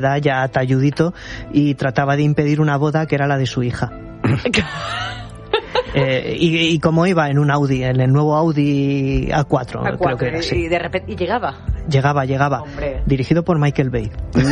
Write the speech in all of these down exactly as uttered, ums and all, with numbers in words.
ya talludito, y trataba de impedir una boda que era la de su hija. Eh, y, y como iba en un Audi, en el nuevo Audi A cuatro, A cuatro, creo que era, sí. Y de repente y llegaba. Llegaba, llegaba. Hombre. Dirigido por Michael Bay.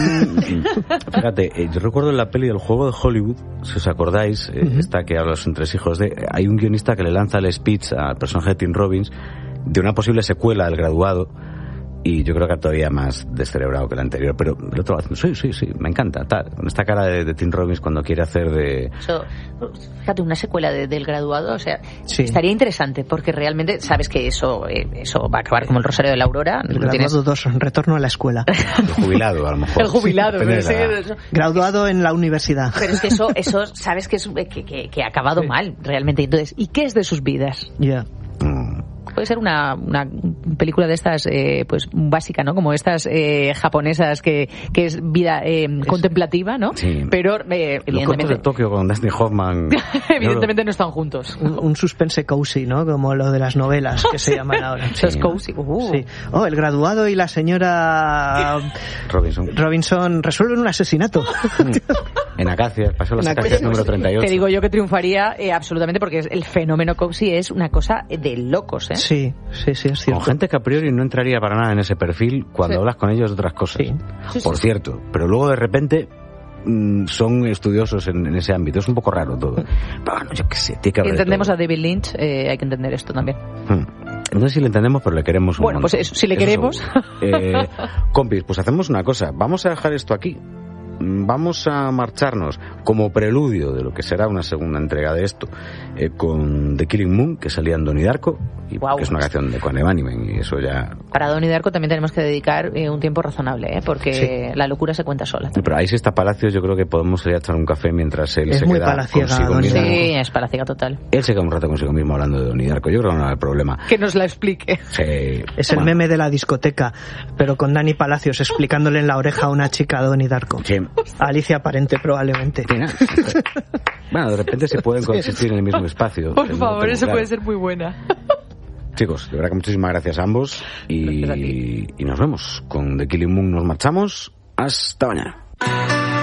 Fíjate, eh, yo recuerdo en la peli del Juego de Hollywood, si os acordáis, eh, uh-huh. esta que habla de los entresijos de... Hay un guionista que le lanza el speech al personaje de Tim Robbins de una posible secuela del Graduado, y yo creo que era todavía más descerebrado que el anterior, pero el otro haciendo, sí, sí, sí, me encanta, tal, con esta cara de, de Tim Robbins cuando quiere hacer de... Eso, fíjate, una secuela de, del Graduado, o sea, sí. estaría interesante, porque realmente sabes que eso eh, eso va a acabar como el Rosario de la Aurora. El Graduado tienes... dos, retorno a la escuela. El jubilado, a lo mejor. El jubilado, sí, sí, sí, graduado en la universidad. Pero es que eso, eso sabes que, es, que, que, que ha acabado sí. mal, realmente. Entonces, ¿y qué es de sus vidas? Ya. Yeah. Mm. Puede ser una, una película de estas, eh, pues básica, ¿no? Como estas eh, japonesas que, que es vida eh, es, contemplativa, ¿no? Sí. Pero, eh, evidentemente... Los cuentos de Tokio con Dustin Hoffman... evidentemente no están juntos. Un, un suspense cozy, ¿no? Como lo de las novelas que se llaman ahora. Eso es cozy. Uh. Sí. Oh, el Graduado y la señora... Robinson. Robinson resuelven un asesinato. En Acacias, pasó las Acacias número treinta y ocho. Te digo yo que triunfaría eh, absolutamente, porque el fenómeno cozy es una cosa de locos, ¿eh? Sí, sí, sí, es cierto. Con gente que a priori no entraría para nada en ese perfil cuando sí. hablas con ellos de otras cosas. Sí. Sí, Por sí, cierto, sí. pero luego de repente mmm, son estudiosos en, en ese ámbito. Es un poco raro todo. Pero bueno, yo qué sé, tiene que haber Entendemos todo. a David Lynch, eh, hay que entender esto también. Hmm. No sé si le entendemos, pero le queremos un Bueno, montón. pues eso, si le eso queremos. Eh, compis, pues hacemos una cosa. Vamos a dejar esto aquí. Vamos a marcharnos como preludio de lo que será una segunda entrega de esto eh, con The Killing Moon, que salía en Donnie Darko, y wow. que es una canción de Con Evanime, y eso ya... Para Donnie Darko también tenemos que dedicar eh, un tiempo razonable, ¿eh? Porque sí. la locura se cuenta sola. Pero ahí sí está Palacios, yo creo que podemos ir a echar un café mientras él es se muy queda palaciega, consigo mismo. Sí, es palaciega total. Él se queda un rato consigo mismo hablando de Donnie Darko, yo creo que no va a haber problema. Que nos la explique. Sí. Es bueno. el meme de la discoteca, pero con Dani Palacios explicándole en la oreja a una chica a Donnie Darko. Sí. Alicia Parente, probablemente. Bueno, de repente se pueden coexistir en el mismo espacio. Por favor, no eso claro. puede ser muy buena. Chicos, de verdad que muchísimas gracias a ambos y, y nos vemos. Con The Killing Moon nos marchamos. Hasta mañana.